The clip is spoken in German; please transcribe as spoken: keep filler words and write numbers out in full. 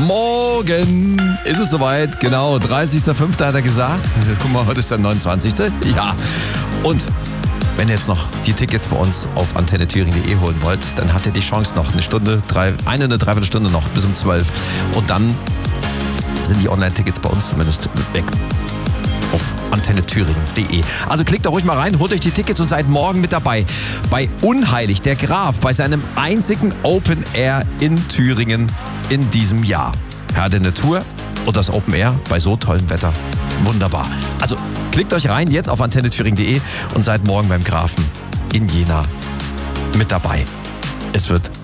Morgen ist es soweit, genau, dreißigster fünfter hat er gesagt. Guck mal, heute ist der neunundzwanzigste Ja, und wenn ihr jetzt noch die Tickets bei uns auf antenne thüringen punkt de holen wollt, dann habt ihr die Chance noch eine Stunde, drei, eine, eine Dreiviertelstunde noch bis um zwölf. Und dann sind die Online-Tickets bei uns zumindest weg auf antenne thüringen punkt de. Also klickt da ruhig mal rein, holt euch die Tickets und seid morgen mit dabei bei Unheilig, der Graf, bei seinem einzigen Open Air in Thüringen in diesem Jahr. Herr der Natur und das Open Air bei so tollem Wetter. Wunderbar. Also klickt euch rein jetzt auf antenne thüringen punkt de und seid morgen beim Grafen in Jena mit dabei. Es wird